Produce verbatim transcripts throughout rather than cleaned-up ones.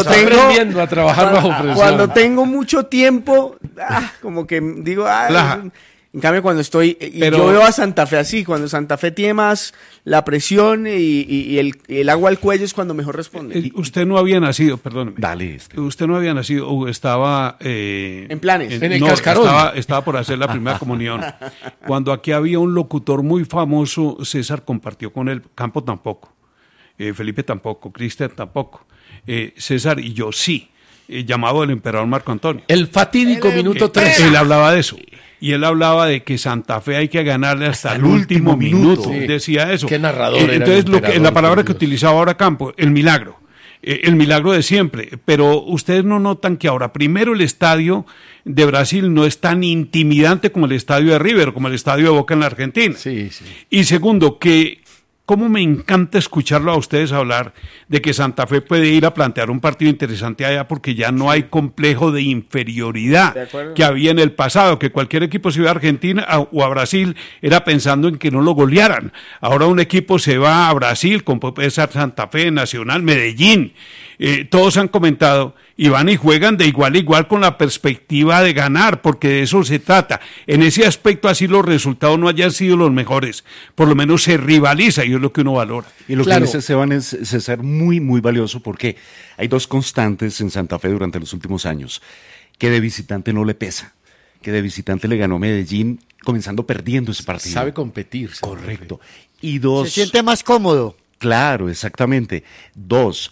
tengo aprendiendo a trabajar cuando, bajo presión. Cuando tengo mucho tiempo, ah, como que digo, ah, en cambio cuando estoy, y Pero, yo veo a Santa Fe así, cuando Santa Fe tiene más la presión y, y, y el, el agua al cuello es cuando mejor responde. Eh, usted no había nacido, perdóneme. Dale. Este. Usted no había nacido, o estaba... Eh, en planes. En, en el no, cascarón. Estaba, estaba por hacer la primera comunión. Cuando aquí había un locutor muy famoso, César compartió con él, Campo tampoco, eh, Felipe tampoco, Cristian tampoco, eh, César y yo sí, eh, llamado el emperador Marco Antonio. El fatídico el minuto tres. Él hablaba de eso. Y él hablaba de que Santa Fe hay que ganarle hasta, hasta el último, último minuto. minuto. Sí. Decía eso. Qué narrador. Eh, era entonces, el lo que, la palabra que utilizaba ahora Campo, el milagro. Eh, el milagro de siempre. Pero ustedes no notan que ahora, primero, el estadio de Brasil no es tan intimidante como el estadio de River, como el estadio de Boca en la Argentina. Sí, sí. Y segundo, que cómo me encanta escucharlo a ustedes hablar de que Santa Fe puede ir a plantear un partido interesante allá porque ya no hay complejo de inferioridad de que había en el pasado, que cualquier equipo se iba a Argentina o a Brasil era pensando en que no lo golearan. Ahora un equipo se va a Brasil, como puede ser Santa Fe, Nacional, Medellín, eh, todos han comentado, y van y juegan de igual a igual con la perspectiva de ganar, porque de eso se trata. En ese aspecto, así los resultados no hayan sido los mejores, por lo menos se rivaliza y es lo que uno valora. Y lo claro. que dice Esteban es, es ser muy, muy valioso, porque hay dos constantes en Santa Fe durante los últimos años, que de visitante no le pesa, que de visitante le ganó Medellín, comenzando perdiendo ese partido. Sabe competir. Correcto. Y dos... Se siente más cómodo. Claro, exactamente. Dos...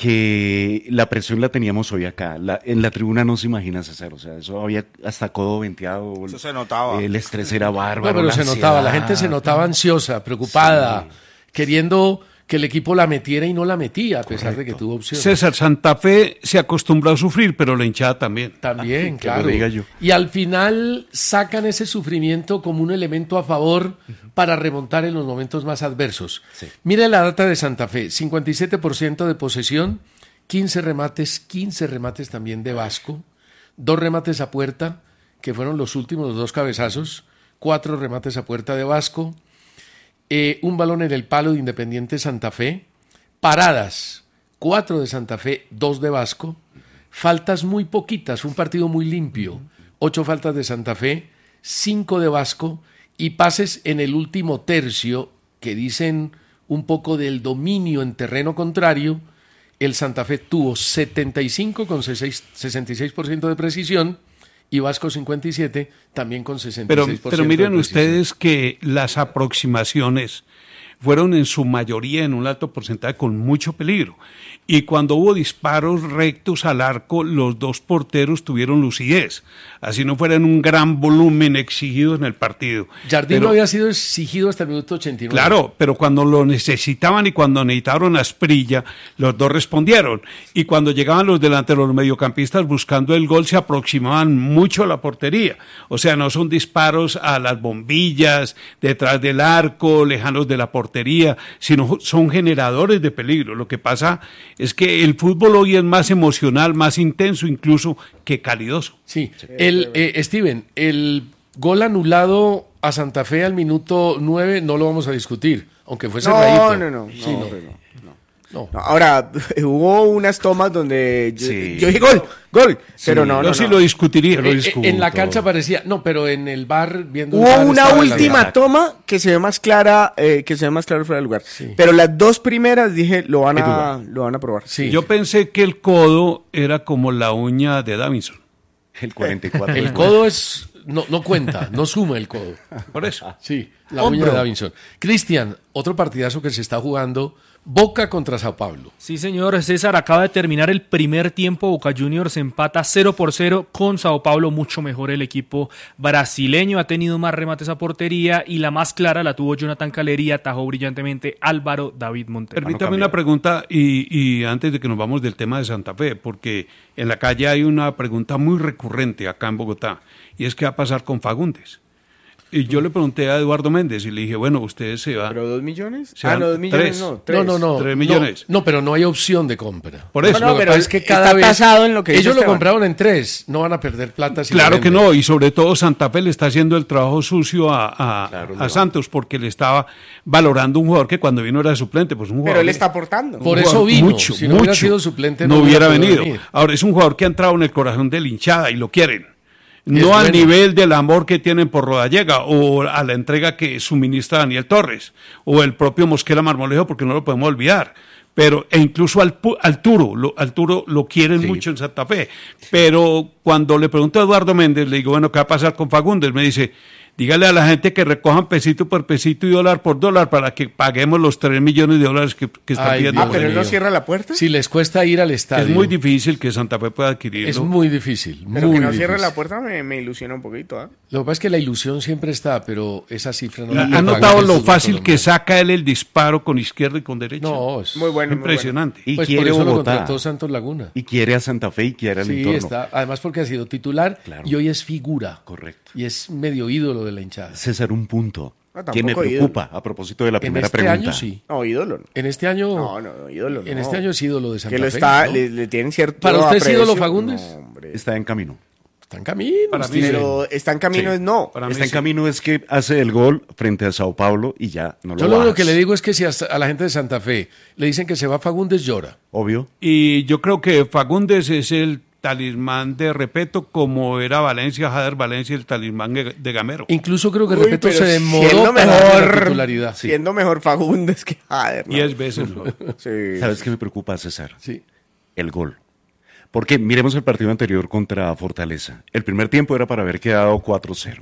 que la presión la teníamos hoy acá, la, en la tribuna no se imagina, César, o sea, eso había hasta codo venteado, eso se notaba, el estrés era bárbaro. No, pero se ansiedad. notaba, la gente se notaba ansiosa, preocupada, sí. queriendo que el equipo la metiera y no la metía, a pesar Correcto. de que tuvo opciones. César, Santa Fe se acostumbró a sufrir, pero la hinchada también. También, ah, claro. Diga yo. Y al final sacan ese sufrimiento como un elemento a favor uh-huh. para remontar en los momentos más adversos. Sí. Mire la data de Santa Fe, cincuenta y siete por ciento de posesión, quince remates, quince remates también de Vasco, dos remates a puerta, que fueron los últimos, los dos cabezazos, cuatro remates a puerta de Vasco, eh, un balón en el palo de Independiente Santa Fe, paradas, cuatro de Santa Fe, dos de Vasco, faltas muy poquitas, un partido muy limpio, ocho faltas de Santa Fe, cinco de Vasco, y pases en el último tercio, que dicen un poco del dominio en terreno contrario. El Santa Fe tuvo setenta y cinco con sesenta y seis por ciento de precisión y Vasco cincuenta y siete también con sesenta y seis por ciento pero, pero miren de ustedes que las aproximaciones fueron en su mayoría en un alto porcentaje con mucho peligro. Y cuando hubo disparos rectos al arco, los dos porteros tuvieron lucidez. Así no fuera en un gran volumen exigido en el partido. Jardín no había sido exigido hasta el minuto ochenta y nueve. Claro, pero cuando lo necesitaban y cuando necesitaron a Asprilla, los dos respondieron. Y cuando llegaban los delanteros, los mediocampistas buscando el gol, se aproximaban mucho a la portería. O sea, no son disparos a las bombillas, detrás del arco, lejanos de la portería, sino son generadores de peligro. Lo que pasa es que el fútbol hoy es más emocional, más intenso incluso que calidoso. Sí, el, eh, Steven, el gol anulado a Santa Fe al minuto nueve no lo vamos a discutir, aunque fuese no, rayito. No, no, sí, no, no. no. No. No, ahora, hubo unas tomas donde yo, sí. yo dije gol, gol, sí. pero no, no, Yo no. sí lo discutiría. Lo eh, discuto. En la cancha parecía, no, pero en el bar viendo... Hubo el bar una última toma que se ve más clara, eh, que se ve más claro fuera del lugar. Sí. Pero las dos primeras dije, lo van a, lo van a probar. Sí. Yo pensé que el codo era como la uña de Davinson. El cuarenta y cuatro. El codo es... No, no cuenta, no suma el codo. Por eso. Sí, la uña de Davinson. Cristian, otro partidazo que se está jugando, Boca contra Sao Paulo. Sí, señor César, acaba de terminar el primer tiempo, Boca Juniors empata cero por cero con Sao Paulo, mucho mejor el equipo brasileño, ha tenido más remates a portería y la más clara la tuvo Jonathan Caleri, atajó brillantemente Álvaro David Montero. Permítame una pregunta y, y antes de que nos vamos del tema de Santa Fe, porque en la calle hay una pregunta muy recurrente acá en Bogotá, y es qué va a pasar con Fagundes. Y yo le pregunté a Eduardo Méndez y le dije, bueno, ustedes se van. ¿Pero dos millones? Se ah, van no, dos millones tres. no. Tres. No, no, no. Tres millones. No, no, pero no hay opción de compra. Por eso. No, no, Lo que pero pasa es que cada está vez tasado en lo que dice ellos lo Esteban. compraron en tres, no van a perder plata. Si Claro lo que venden. no, y sobre todo Santa Fe le está haciendo el trabajo sucio a, a, Claro, a no. Santos porque le estaba valorando un jugador que cuando vino era suplente, pues un jugador. Pero él está aportando. Por un eso jugador vino. mucho, Si no hubiera mucho. sido suplente, no, no hubiera hubiera podido venido. venir. Ahora es un jugador que ha entrado en el corazón de la hinchada y lo quieren. Y es No al bueno. nivel del amor que tienen por Rodallega o a la entrega que suministra Daniel Torres o el propio Mosquera Marmolejo, porque no lo podemos olvidar. Pero, e incluso al, pu- al Turo, lo, al Turo lo quieren Sí. mucho en Santa Fe. Pero cuando le pregunto a Eduardo Méndez, le digo, bueno, ¿qué va a pasar con Fagundes? Me dice, dígale a la gente que recojan pesito por pesito y dólar por dólar para que paguemos los tres millones de dólares que, que están Ay, pidiendo. Ah, Dios pero él no mío. cierra la puerta. Si les cuesta ir al estadio. Es muy difícil que Santa Fe pueda adquirirlo. Es muy difícil. Pero muy que no cierre difícil. la puerta me, me ilusiona un poquito. ¿ah? Lo que pasa es que la ilusión siempre está, pero esa cifra no la ¿Ha puede notado pagar el lo fútbol fácil que colombiano. saca él el disparo con izquierda y con derecha? No, es Muy bueno. muy Impresionante. Y Pues por quiere eso lo Bogotá. contrató Santos Laguna. Y quiere a Santa Fe y quiere al Sí, entorno. está. Además porque ha sido titular Claro. y hoy es figura. Correcto. Y es medio ídolo de la hinchada. César, un punto No, que me tampoco preocupa a propósito de la En primera este pregunta. año sí. bueno. No, ídolo. No, En este año. no, no, no, ídolo. En no. este año es ídolo de Santa Que lo Fe. está, ¿no? le, le tienen cierto ¿Para usted es aprecio. ídolo Fagundes? No, hombre. Está en camino. Está en camino. Para mí Steven. Pero está en camino, Sí. es no. Para mí Está en sí. camino es que hace el gol frente a Sao Paulo y ya no lo Yo lo único bajas. que le digo es que si a, a la gente de Santa Fe le dicen que se va Fagundes, llora. Obvio. Y yo creo que Fagundes es el talismán de Repeto, como era Valencia, Jader Valencia, el talismán de de Gamero. Incluso creo que Uy, Repeto pero se demoró siendo para darle la mejor- titularidad. Siendo mejor Fagundes que Jader. ¿no? Diez veces. ¿no? Sí. ¿Sabes qué me preocupa, César? Sí. El gol. Porque miremos el partido anterior contra Fortaleza. El primer tiempo era para haber quedado cuatro cero.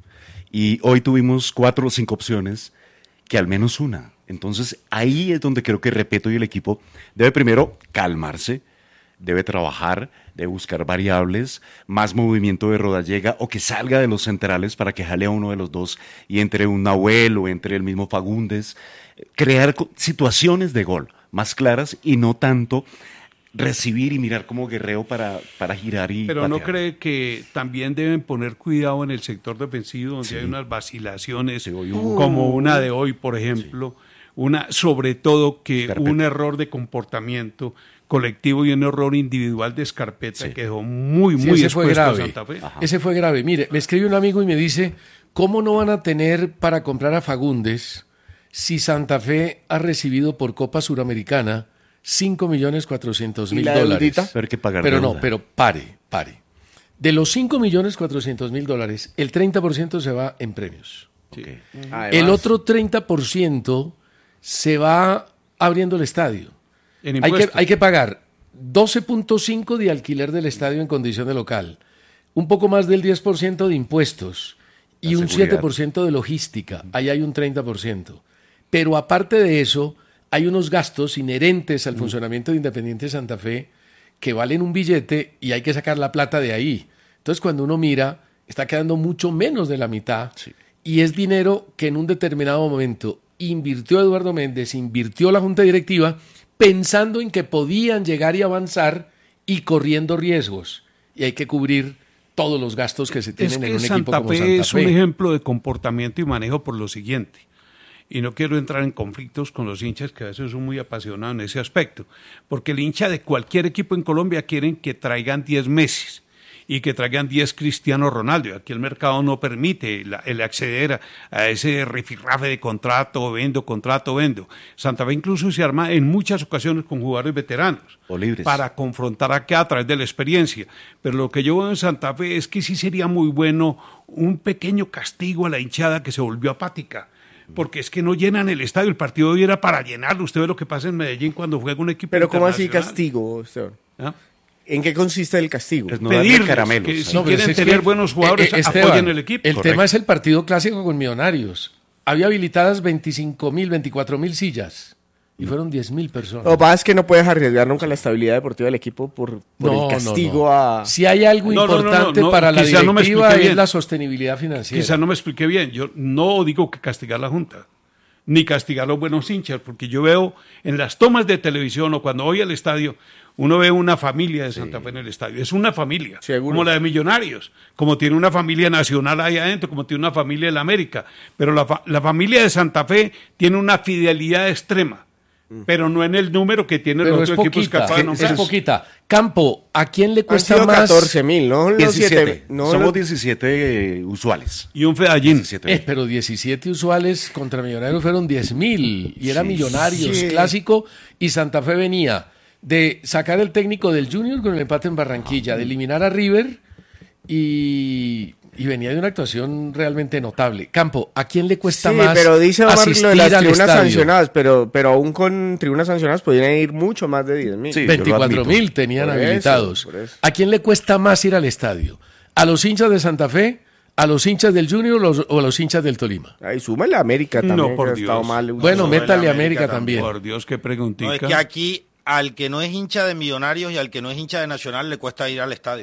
Y hoy tuvimos cuatro o cinco opciones, que al menos una. Entonces ahí es donde creo que Repeto y el equipo debe primero calmarse, debe trabajar, debe buscar variables, más movimiento de Rodallega o que salga de los centrales para que jale a uno de los dos y entre un Nahuel o entre el mismo Fagundes. Crear co- situaciones de gol más claras y no tanto recibir y mirar como guerreo para, para girar y Pero no patear. cree que también deben poner cuidado en el sector defensivo, donde hay unas vacilaciones, Sí, hoy como una de hoy, por ejemplo, una sobre todo que Scarpetta. un error de comportamiento colectivo y un error individual de Scarpetta Sí. que dejó muy, Sí, muy ese fue expuesto a grave. Santa Fe. Ajá. Ese fue grave. Mire, me escribe un amigo y me dice, ¿cómo no van a tener para comprar a Fagundes si Santa Fe ha recibido por Copa Suramericana cinco millones cuatrocientos ¿Y mil la dólares? deudita? Pero hay que pagar Pero no, deuda. pero pare, pare. De los cinco millones cuatrocientos mil dólares, el treinta por ciento se va en premios. Ok. Además, El otro treinta por ciento se va abriendo el estadio. En Hay que, impuestos. hay que pagar doce punto cinco de alquiler del estadio en condición de local, un poco más del diez por ciento de impuestos y La un seguridad. siete por ciento de logística. Ahí hay un treinta por ciento. Pero aparte de eso, hay unos gastos inherentes al funcionamiento de Independiente Santa Fe que valen un billete y hay que sacar la plata de ahí. Entonces, cuando uno mira, está quedando mucho menos de la mitad Sí. y es dinero que en un determinado momento invirtió Eduardo Méndez, invirtió la Junta Directiva, pensando en que podían llegar y avanzar y corriendo riesgos. Y hay que cubrir todos los gastos que se tienen Es en que un equipo Santa como Fe Santa es un Fe. ejemplo de comportamiento y manejo por lo siguiente. Y no quiero entrar en conflictos con los hinchas que a veces son muy apasionados en ese aspecto, porque el hincha de cualquier equipo en Colombia quieren que traigan diez Messi y que traigan diez Cristiano Ronaldo. Y aquí el mercado no permite el, el acceder a, a ese rifirrafe de contrato, vendo, contrato, vendo. Santa Fe incluso se arma en muchas ocasiones con jugadores veteranos O libres. para confrontar acá a través de la experiencia. Pero lo que yo veo en Santa Fe es que sí sería muy bueno un pequeño castigo a la hinchada que se volvió apática. Porque es que no llenan el estadio, el partido hoy era para llenarlo. Usted ve lo que pasa en Medellín cuando juega un equipo Pero ¿cómo así internacional. castigo, Esteban? ¿Ah? ¿En qué consiste el castigo? Es no darle Pedirles caramelos. que ahí. si No, pero quieren es que, tener buenos jugadores, eh, eh, Esteban, apoyen el equipo. El Correcto. tema es el partido clásico con Millonarios. Había habilitadas veinticinco mil, veinticuatro mil sillas y fueron diez mil personas. Lo que pasa es que no puedes arriesgar nunca la estabilidad deportiva del equipo por, por No, el castigo no, no. a... Si hay algo No, no, no, no, importante no, para la quizá no me directiva expliqué es bien. la sostenibilidad financiera. Quizás no me expliqué bien. Yo no digo que castigar la Junta, ni castigar a los buenos hinchas, porque yo veo en las tomas de televisión o cuando voy al estadio, uno ve una familia de Santa sí. Fe en el estadio. Es una familia, seguro, como la de Millonarios, como tiene una familia nacional ahí adentro, como tiene una familia de la América. Pero la, fa- la familia de Santa Fe tiene una fidelidad extrema, mm. pero no en el número que tienen pero los otros equipos capaz de nombrar. Es poquita. Campo, ¿a quién le cuesta Han sido más? catorce mil, ¿no? diecisiete. No, Somos los... diecisiete eh, usuales. Y un Fedallín. Eh, pero diecisiete usuales contra Millonarios fueron diez mil. Y era sí, Millonarios, sí. clásico. Y Santa Fe venía de sacar el técnico del Junior con el empate en Barranquilla, de eliminar a River y, y venía de una actuación realmente notable. Campo, ¿a quién le cuesta sí, más pero dice Omar asistir lo de las al tribunas estadio? sancionadas, pero, pero aún con tribunas sancionadas podrían ir mucho más de diez mil. Sí, veinticuatro mil tenían por habilitados. Eso, eso. ¿A quién le cuesta más ir al estadio? ¿A los hinchas de Santa Fe? ¿A los hinchas del Junior los, o a los hinchas del Tolima? Ahí súmale a América también. No, por que Dios. Ha estado mal. Bueno, no, métale a América, América también. Por Dios, qué preguntita. No, es que aquí al que no es hincha de Millonarios y al que no es hincha de Nacional le cuesta ir al estadio.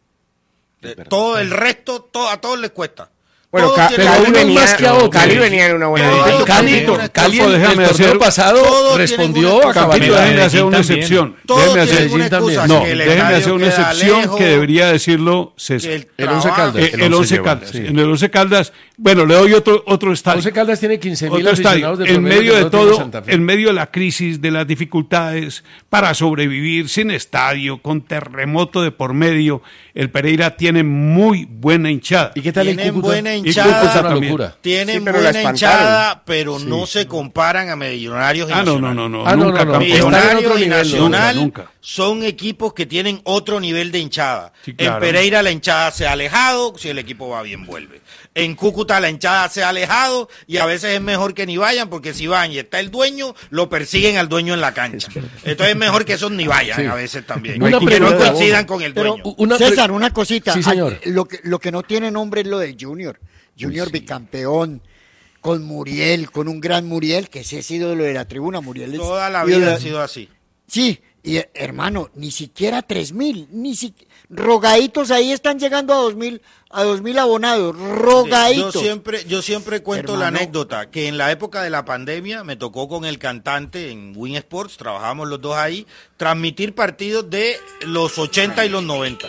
Todo el resto, todo, a todos les cuesta. Bueno, todos Ca- tienen- Cali, unos venía, más que a otros. Cali venía en una buena Todos dinámica. Cali, tienen- Cali Campo, el, déjame el torneo hacer- pasado todos respondió tienen una a Campito, cabalidad. déjenme hacer una también. excepción. Todos Déjenme tienen hacer, una también. excusa, no, que el déjenme estadio hacer una queda excepción lejos, que debería decirlo César. que el El Once trabajo- Caldas. Eh, el el Once Once lleva, Caldas. sí. En el Once Caldas, bueno, le doy otro, otro estadio. Once Caldas tiene quince mil Otro estadio. aficionados de En promedio medio que de no tiene todo, Santa Fe. en medio de la crisis, de las dificultades, para sobrevivir sin estadio, con terremoto de por medio, el Pereira tiene muy buena hinchada. ¿Y qué tal el Tienen Cúcuta? buena Cúcuta hinchada, Es una también. locura. tienen Sí, pero la buena espantaron. hinchada, pero no se comparan a Millonarios y Ah, no, Nacional. no, no, no, Ah, no, nunca, no, no. campeón. Están en Millonarios otro y nivel, Nacional nunca, nunca. son equipos que tienen otro nivel de hinchada. Sí, claro. En Pereira la hinchada se ha alejado, si el equipo va bien vuelve. En Cúcuta la hinchada se ha alejado y a veces es mejor que ni vayan, porque si van y está el dueño, lo persiguen al dueño en la cancha. Entonces es mejor que esos ni vayan Sí. a veces también. Una que no pregunta. coincidan con el Pero, dueño. Una- César, una cosita. Sí, señor. Ay, Lo que, lo que no tiene nombre es lo del Junior. Junior bicampeón, con Muriel, con un gran Muriel, que ese ha sido lo de la tribuna. Muriel es Toda la ídolo. vida ha sido así. Sí, y eh, hermano, ni siquiera tres mil, ni si, rogaditos ahí están llegando a dos mil, a dos mil abonados, Yo rogaditos. siempre, yo siempre cuento la Hermano. anécdota que en la época de la pandemia me tocó con el cantante en Win Sports, trabajamos los dos ahí, transmitir partidos de los ochenta y los noventa.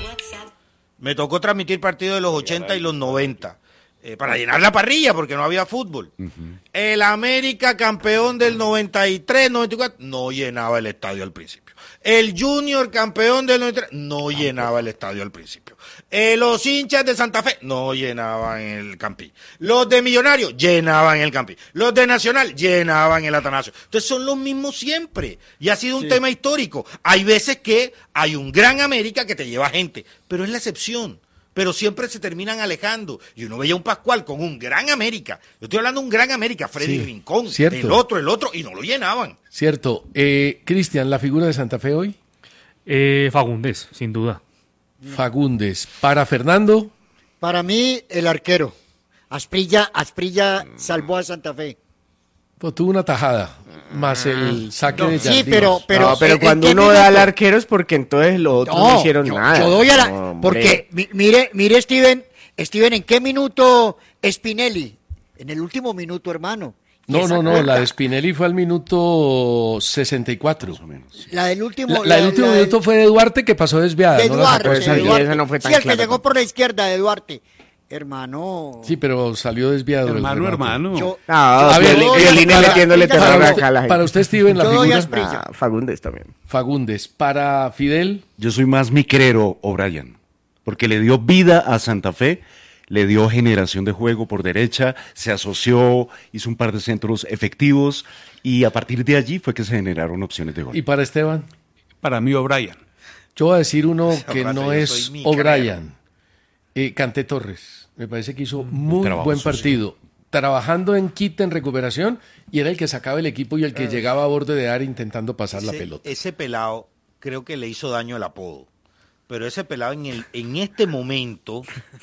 Me tocó transmitir partidos de los ochenta y los noventa. Eh, para llenar la parrilla porque no había fútbol. El América campeón del noventa y tres, noventa y cuatro no llenaba el estadio al principio. El Junior campeón del noventa y tres no llenaba el estadio al principio. Eh, los hinchas de Santa Fe no llenaban el Campín. Los de Millonarios llenaban el Campín. Los de Nacional llenaban el Atanasio. Entonces son los mismos siempre. Y ha sido un tema histórico. Hay veces que hay un gran América que te lleva gente, pero es la excepción. Pero siempre se terminan alejando. Y uno veía un Pascual con un gran América. Yo estoy hablando de un gran América, Freddy Sí, Rincón, cierto. el otro, el otro, y no lo llenaban. Cierto. Eh, Cristian, ¿la figura de Santa Fe hoy? Eh, Fagundes, sin duda. Fagundes. Para Fernando, Para mí, el arquero. Asprilla, Asprilla salvó a Santa Fe. pues, tuvo una tajada, más el saque de Sí, Yandías. pero, pero, no, pero ¿en cuando qué uno da al minuto? arquero es porque entonces los otros no, hicieron yo, nada. yo doy a la, No, hombre. porque mi- mire, mire Steven, Steven, ¿en qué minuto Spinelli? En el último minuto, hermano. Y No, esa no, no, cuerda, la de Spinelli fue al minuto sesenta y cuatro. la del último, La, la del último la minuto fue de Duarte, que pasó desviada. de no la sacó Duarte, de esa- de y Duarte. esa no fue tan sí, el que clara llegó tampoco. por la izquierda de Duarte. Hermano. Sí, pero salió desviado. el Hermano, remate. hermano. Yo, No, A ver, Violín, yo- Violín para- metiéndole para terror Para acá a la usted, gente. para usted, Steven, la Yo doy figura. a Asprilla. Ah, Fagundes también. Fagundes. Para Fidel, Yo soy más Miquelero O'Brien, porque le dio vida a Santa Fe, le dio generación de juego por derecha, se asoció, hizo un par de centros efectivos y a partir de allí fue que se generaron opciones de gol. y para Esteban. Para mí, O'Brien. Yo voy a decir uno que rato no yo es soy mi O'Brien. Eh, Canté Torres. Me parece que hizo muy trabajo buen sucio. partido. Trabajando en quita en recuperación y era el que sacaba el equipo y el que llegaba a borde de área intentando pasar la Ese- pelota. Ese pelado creo que le hizo daño el apodo. Pero ese pelado en, el, en este momento,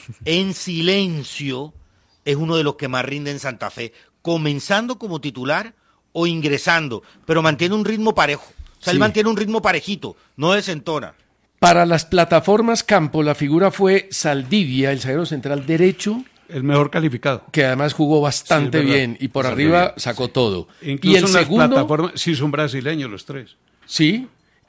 en silencio, es uno de los que más rinde en Santa Fe, comenzando como titular o ingresando, pero mantiene un ritmo parejo. O sea, Sí. él mantiene un ritmo parejito, no desentona. Para las plataformas campo, la figura fue Saldivia, el zaguero central derecho, El mejor calificado. que además jugó bastante Sí, es verdad. bien y por Salió arriba bien, sacó todo. Incluso Y el en las segundo, plataformas, sí son brasileños los tres. sí,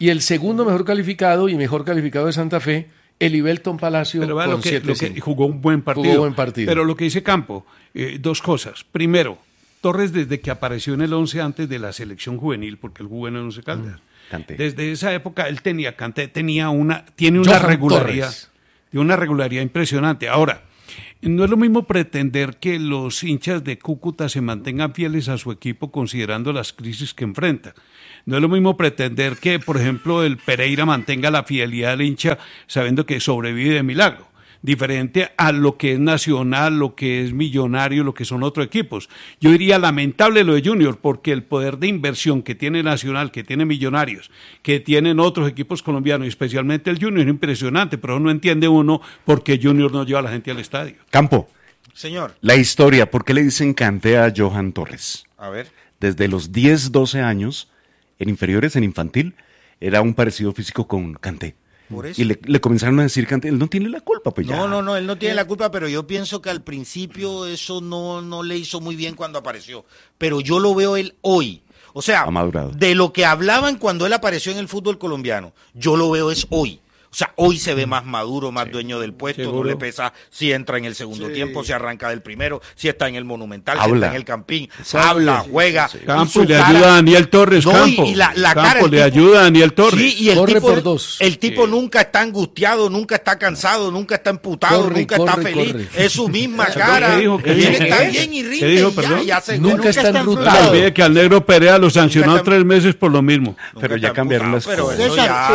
Y el segundo mejor calificado y mejor calificado de Santa Fe, Elibelton Palacio, pero con lo que, lo que jugó un buen partido. Jugó buen partido. Pero lo que dice Campo, eh, dos cosas. Primero, Torres desde que apareció en el once antes de la selección juvenil, porque él jugó en el once Caldas. Mm, desde esa época él tenía, Kanté tenía una, tiene una Johan regularidad, Torres. tiene una regularidad impresionante. Ahora, no es lo mismo pretender que los hinchas de Cúcuta se mantengan fieles a su equipo considerando las crisis que enfrenta. No es lo mismo pretender que, por ejemplo, el Pereira mantenga la fidelidad del hincha sabiendo que sobrevive de milagro. Diferente a lo que es Nacional, lo que es Millonario, lo que son otros equipos. Yo diría lamentable lo de Junior, porque el poder de inversión que tiene Nacional, que tiene Millonarios, que tienen otros equipos colombianos, y especialmente el Junior, es impresionante, pero no entiende uno por qué Junior no lleva a la gente al estadio. Campo. Señor. La historia, ¿por qué le dicen Kanté a Johan Torres? A ver. Desde los diez, doce años, en inferiores, en infantil, era un parecido físico con Kanté. Por eso. Y le, le comenzaron a decir que él no tiene la culpa, pues ya. No, no, no, él no tiene la culpa, pero yo pienso que al principio eso no, no le hizo muy bien cuando apareció. Pero yo lo veo él hoy. O sea, de lo que hablaban cuando él apareció en el fútbol colombiano, yo lo veo es hoy. O sea, hoy se ve más maduro, más sí, dueño del puesto, seguro. No le pesa si entra en el segundo sí. tiempo, si arranca del primero, si está en el Monumental, habla. Si está en el Campín, sí, habla, sí, juega. Sí, sí. Campo le ayuda a Daniel Torres, no, Campo. Y la, la Campo cara, le tipo, ayuda a Daniel Torres. Sí, y el corre tipo, por dos. El tipo sí. nunca está angustiado, nunca está cansado, nunca está emputado, corre, nunca corre, está feliz. Corre. Es su misma cara. ¿Qué dijo? ¿Qué y él dijo? está bien y rinde dijo, y ya, ya se nunca, nunca está enrutado. No olvide que al negro Perea lo sancionó está... tres meses por lo mismo. Pero ya cambiaron las cosas.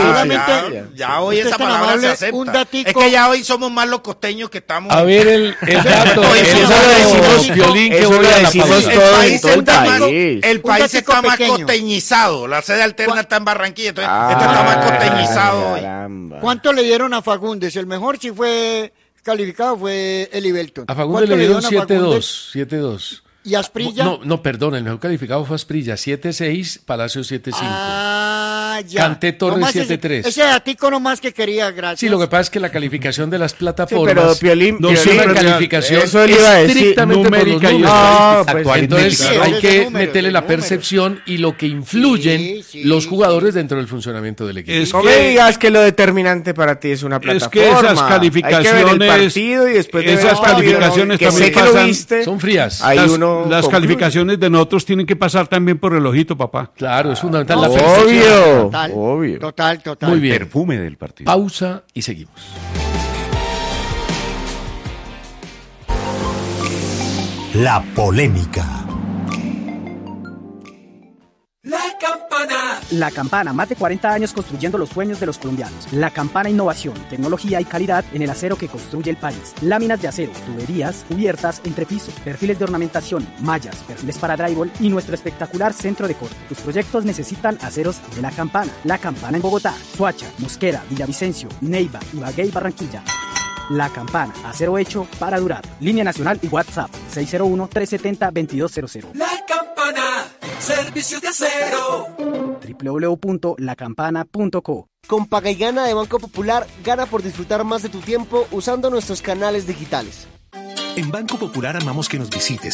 Ya hoy esa palabra se acepta. Que ya hoy somos más los costeños que estamos. A ver el, el dato. Eso lo decimos, Piolín, que voy a decimos todo, el país todo el está país. Más, el país está más costeñizado. La sede alterna está en Barranquilla, entonces ah, este está más costeñizado hoy. ¿Cuánto le dieron a Fagundes? El mejor si fue calificado fue Elibelton. A Fagundes le dieron siete dos. siete dos. ¿Y Asprilla? No, no, perdón, el mejor calificado fue Asprilla, siete seis, Palacio siete cinco. Ah, ya. Kanté Torres siete tres. Ese datico nomás que quería, gracias. Sí, lo que pasa es que la calificación de las plataformas sí, pero Piolín, no Piolín, es una calificación eso le iba a decir, estrictamente numérica y no, pues, entonces sí, hay que números, meterle la percepción y lo que influyen sí, sí, los jugadores sí. dentro del funcionamiento del equipo. Es no que, me digas que lo determinante para ti es una plataforma. Es que esas calificaciones, hay que ver el partido y después de esas ver calificaciones partido, también que pasan, viste, son frías. Hay las, uno las calificaciones de nosotros tienen que pasar también por el ojito, papá. Claro, es fundamental no, la obvio, total, obvio. Total, total. Muy bien. El perfume del partido. Pausa y seguimos. La polémica. La Campana. La Campana, más de cuarenta años construyendo los sueños de los colombianos. La Campana, innovación, tecnología y calidad en el acero que construye el país. Láminas de acero, tuberías, cubiertas, entrepiso, perfiles de ornamentación, mallas, perfiles para drywall y nuestro espectacular centro de corte. Tus proyectos necesitan aceros de La Campana. La Campana en Bogotá, Soacha, Mosquera, Villavicencio, Neiva, Ibagué y Barranquilla. La Campana, acero hecho para durar. Línea nacional y WhatsApp seis cero uno, tres siete cero, dos dos cero cero. La Campana, servicio de acero. doble u doble u doble u punto la campana punto co. Con Paga y Gana de Banco Popular, gana por disfrutar más de tu tiempo usando nuestros canales digitales. En Banco Popular amamos que nos visites,